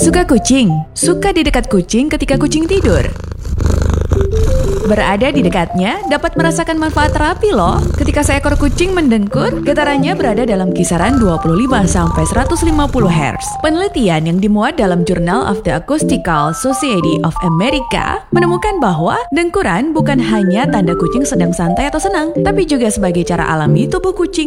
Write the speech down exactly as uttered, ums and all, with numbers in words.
Suka kucing? Suka di dekat kucing ketika kucing tidur? Berada di dekatnya dapat merasakan manfaat terapi loh. Ketika seekor kucing mendengkur, getarannya berada dalam kisaran dua puluh lima sampai seratus lima puluh hertz. Penelitian yang dimuat dalam Journal of the Acoustical Society of America menemukan bahwa dengkuran bukan hanya tanda kucing sedang santai atau senang, tapi juga sebagai cara alami tubuh kucing